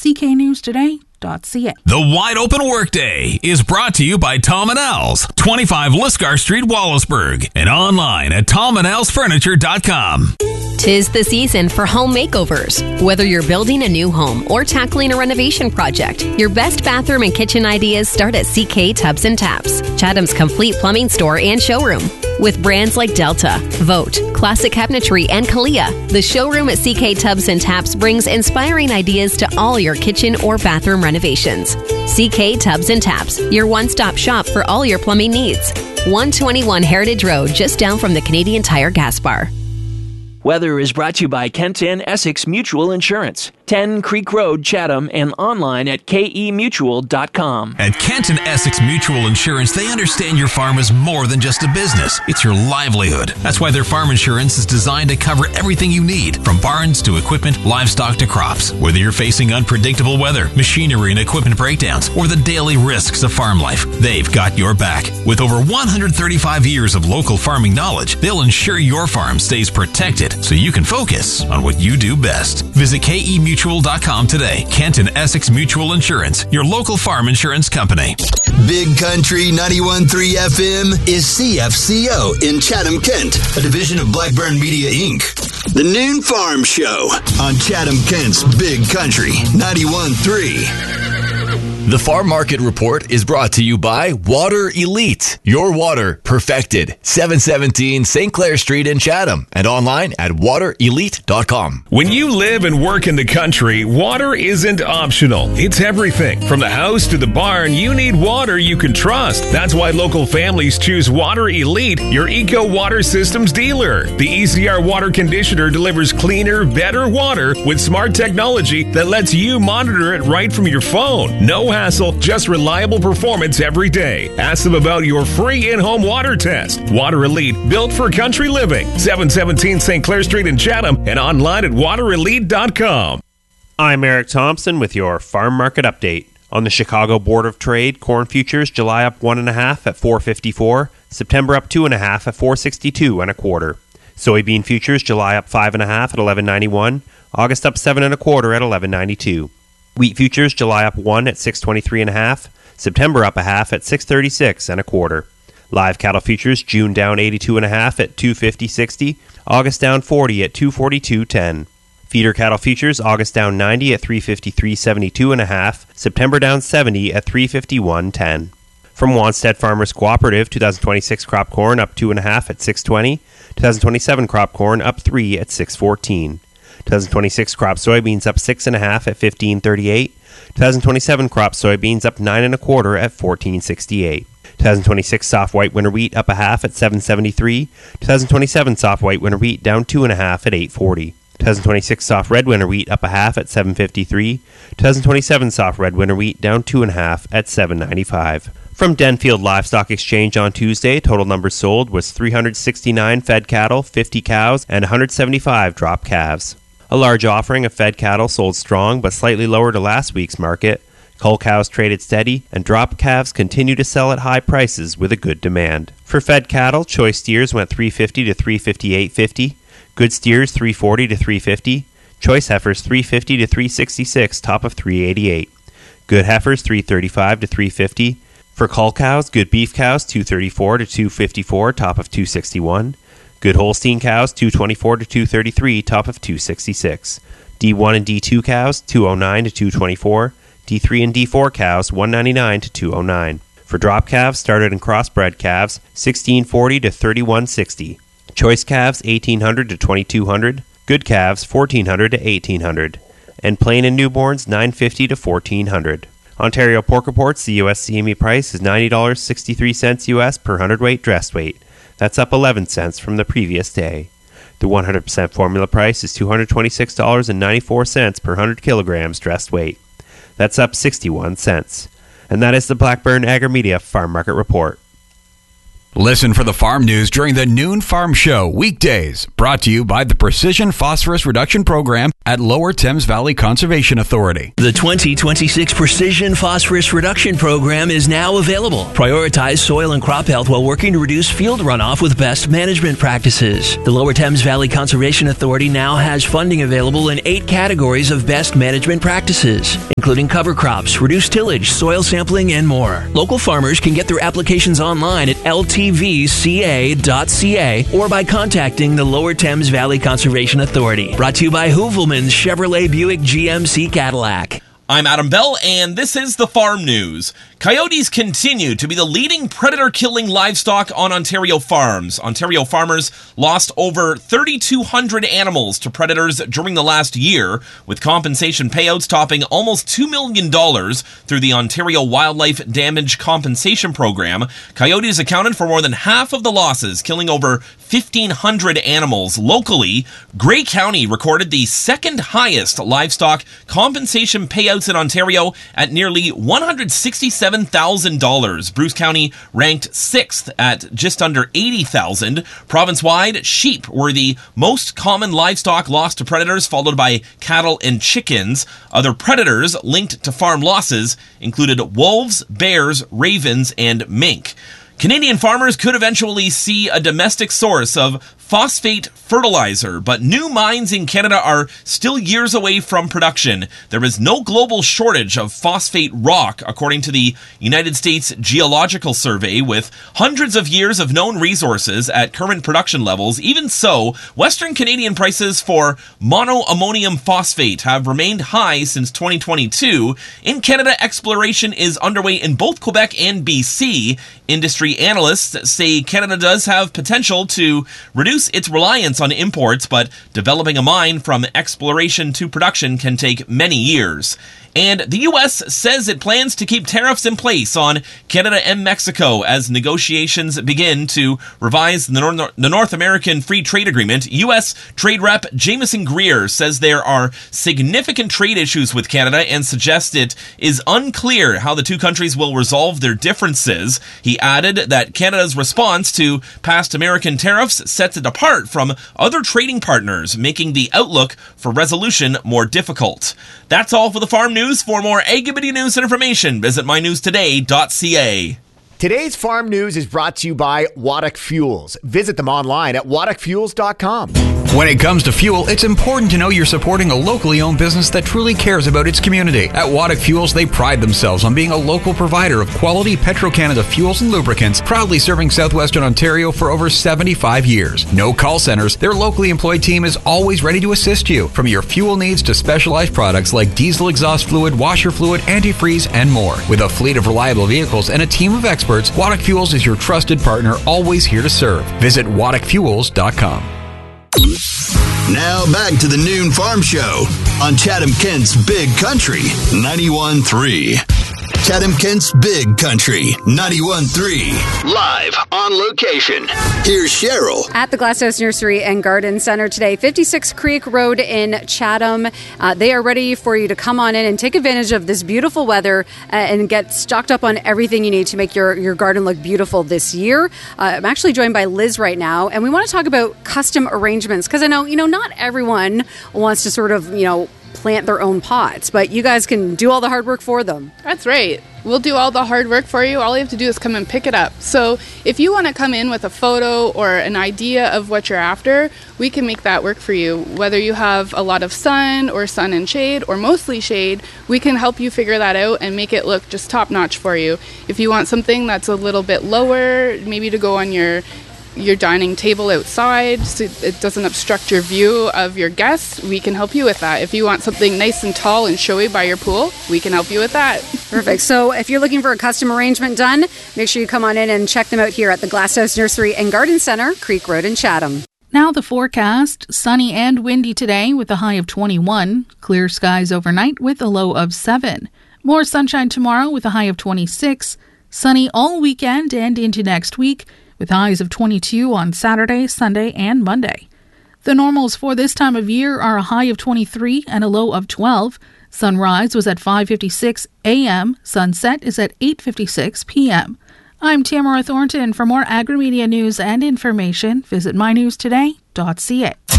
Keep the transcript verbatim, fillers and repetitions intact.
c k news today dot c a. The Wide Open Workday is brought to you by Tom and Al's, twenty-five Lisgar Street, Wallaceburg, and online at tom and als furniture dot com. Tis the season for home makeovers. Whether you're building a new home or tackling a renovation project, your best bathroom and kitchen ideas start at C K Tubs and Taps, Chatham's complete plumbing store and showroom. With brands like Delta, Vote, Classic Cabinetry, and Kalia, the showroom at C K Tubs and Taps brings inspiring ideas to all your kitchen or bathroom renovations. C K Tubs and Taps, your one-stop shop for all your plumbing needs. one twenty-one Heritage Road, just down from the Canadian Tire gas bar. Weather is brought to you by Kenton Essex Mutual Insurance, ten Creek Road, Chatham, and online at k e mutual dot com. At Kenton Essex Mutual Insurance, they understand your farm is more than just a business. It's your livelihood. That's why their farm insurance is designed to cover everything you need, from barns to equipment, livestock to crops. Whether you're facing unpredictable weather, machinery and equipment breakdowns, or the daily risks of farm life, they've got your back. With over one hundred thirty-five years of local farming knowledge, they'll ensure your farm stays protected so you can focus on what you do best. Visit k e mutual dot com today. Kenton Essex Mutual Insurance, your local farm insurance company. Big Country ninety-one point three F M is C F C O in Chatham, Kent, a division of Blackburn Media, Incorporated. The Noon Farm Show on Chatham, Kent's Big Country ninety-one point three. The Farm Market Report is brought to you by Water Elite. Your water perfected. seven seventeen Saint Clair Street in Chatham and online at water elite dot com. When you live and work in the country, water isn't optional. It's everything. From the house to the barn, you need water you can trust. That's why local families choose Water Elite, your Eco Water Systems dealer. The E C R water conditioner delivers cleaner, better water with smart technology that lets you monitor it right from your phone. No hassle, just reliable performance every day. Ask them about your free in-home water test. Water Elite, built for country living. seven seventeen Saint Clair Street in Chatham and online at water elite dot com. I'm Eric Thompson with your Farm Market Update. On the Chicago Board of Trade, corn futures July up one and a half at four fifty-four, September up two and a half at four sixty-two and a quarter. Soybean futures July up five and a half at eleven ninety-one, August up seven and a quarter at eleven ninety-two. Wheat futures July up one at six twenty-three and a half, September up a half at six thirty-six and a quarter. Live cattle futures June down eighty-two and a half at two fifty sixty, August down forty at two forty-two ten. Feeder cattle futures August down ninety at three fifty-three seventy-two and a half, September down seventy at three fifty-one ten. From Wanstead Farmers Cooperative, twenty twenty-six crop corn up two and a half at six twenty, twenty twenty-seven crop corn up three at six fourteen. twenty twenty-six crop soybeans up six and a half at fifteen thirty-eight. twenty twenty-seven crop soybeans up nine and a quarter at fourteen sixty-eight. twenty twenty-six soft white winter wheat up a half at seven seventy-three. twenty twenty-seven soft white winter wheat down two and a half at eight forty. twenty twenty-six soft red winter wheat up a half at seven fifty-three. twenty twenty-seven soft red winter wheat down two and a half at seven ninety-five. From Denfield Livestock Exchange on Tuesday, total numbers sold was three hundred sixty-nine fed cattle, fifty cows, and one hundred seventy-five drop calves. A large offering of fed cattle sold strong but slightly lower to last week's market. Cull cows traded steady, and drop calves continue to sell at high prices with a good demand. For fed cattle, choice steers went three fifty to three fifty-eight fifty, good steers three forty to three fifty, choice heifers three fifty to three sixty-six, top of three eighty-eight, good heifers three thirty-five to three fifty. For cull cows, good beef cows two thirty-four to two fifty-four, top of two sixty-one. Good Holstein cows, two twenty-four to two thirty-three, top of two sixty-six. D one and D two cows, two oh nine to two twenty-four. D three and D four cows, one ninety-nine to two oh nine. For drop calves, started and crossbred calves, sixteen forty to thirty-one sixty. Choice calves, eighteen hundred to twenty-two hundred. Good calves, fourteen hundred to eighteen hundred. And plain and newborns, nine fifty to fourteen hundred. Ontario Pork Reports, the U S C M E price is ninety dollars and sixty-three cents U S per hundredweight dressed weight. That's up eleven cents from the previous day. The one hundred percent formula price is two hundred twenty-six dollars and ninety-four cents per one hundred kilograms dressed weight. That's up sixty-one cents. And that is the Blackburn Agri-Media Farm Market Report. Listen for the farm news during the Noon Farm Show weekdays, brought to you by the Precision Phosphorus Reduction Program at Lower Thames Valley Conservation Authority. The twenty twenty-six Precision Phosphorus Reduction Program is now available. Prioritize soil and crop health while working to reduce field runoff with best management practices. The Lower Thames Valley Conservation Authority now has funding available in eight categories of best management practices, including cover crops, reduced tillage, soil sampling, and more. Local farmers can get their applications online at L T V C A dot C A or by contacting the Lower Thames Valley Conservation Authority. Brought to you by Hoovelman's Chevrolet Buick G M C Cadillac. I'm Adam Bell, and this is the Farm News. Coyotes continue to be the leading predator-killing livestock on Ontario farms. Ontario farmers lost over thirty-two hundred animals to predators during the last year, with compensation payouts topping almost two million dollars through the Ontario Wildlife Damage Compensation Program. Coyotes accounted for more than half of the losses, killing over fifteen hundred animals. Locally, Grey County recorded the second highest livestock compensation payouts in Ontario at nearly one hundred sixty-seven thousand dollars. Bruce County ranked sixth at just under eighty thousand dollars. Province-wide, sheep were the most common livestock lost to predators, followed by cattle and chickens. Other predators linked to farm losses included wolves, bears, ravens, and mink. Canadian farmers could eventually see a domestic source of phosphate fertilizer, but new mines in Canada are still years away from production. There is no global shortage of phosphate rock, according to the United States Geological Survey, with hundreds of years of known resources at current production levels. Even so, Western Canadian prices for monoammonium phosphate have remained high since twenty twenty-two. In Canada, exploration is underway in both Quebec and B C. Industry analysts say Canada does have potential to reduce its reliance on imports, but developing a mine from exploration to production can take many years. And the U S says it plans to keep tariffs in place on Canada and Mexico as negotiations begin to revise the, Nor- the North American Free Trade Agreement. U S Trade Rep Jameson Greer says there are significant trade issues with Canada and suggests it is unclear how the two countries will resolve their differences. He added that Canada's response to past American tariffs sets it apart from other trading partners, making the outlook for resolution more difficult. That's all for the Farm News. For more Agility news and information, visit my news today dot c a. Today's Farm News is brought to you by Waddock Fuels. Visit them online at waddock fuels dot com. When it comes to fuel, it's important to know you're supporting a locally owned business that truly cares about its community. At Waddock Fuels, they pride themselves on being a local provider of quality Petro-Canada fuels and lubricants, proudly serving southwestern Ontario for over seventy-five years. No call centers, their locally employed team is always ready to assist you, from your fuel needs to specialized products like diesel exhaust fluid, washer fluid, antifreeze, and more. With a fleet of reliable vehicles and a team of experts, Waddock Fuels is your trusted partner, always here to serve. Visit waddock fuels dot com. Now back to the Noon Farm Show on Chatham Kent's Big Country ninety-one point three. Chatham Kent's Big Country ninety-one point three. Live on location. Here's Cheryl. At the Glasshouse Nursery and Garden Center today, fifty-six Creek Road in Chatham. Uh, they are ready for you to come on in and take advantage of this beautiful weather uh, and get stocked up on everything you need to make your, your garden look beautiful this year. Uh, I'm actually joined by Liz right now, and we want to talk about custom arrangements because I know, you know, not everyone wants to sort of, you know, plant their own pots, but you guys can do all the hard work for them. That's right. We'll do all the hard work for you. All you have to do is come and pick it up. So if you want to come in with a photo or an idea of what you're after, we can make that work for you. Whether you have a lot of sun or sun and shade or mostly shade, we can help you figure that out and make it look just top notch for you. If you want something that's a little bit lower, maybe to go on your your dining table outside so it doesn't obstruct your view of your guests, we can help you with that. If you want something nice and tall and showy by your pool, we can help you with that. Perfect. So if you're looking for a custom arrangement done, make sure you come on in and check them out here at the Glasshouse Nursery and Garden Center, Creek Road in Chatham. Now the forecast. Sunny and windy today with a high of twenty-one. Clear skies overnight with a low of seven. More sunshine tomorrow with a high of twenty-six. Sunny all weekend and into next week, with highs of twenty-two on Saturday, Sunday, and Monday. The normals for this time of year are a high of twenty-three and a low of twelve. Sunrise was at five fifty-six a.m. Sunset is at eight fifty-six p.m. I'm Tamara Thornton. For more agri-media news and information, visit my news today dot c a.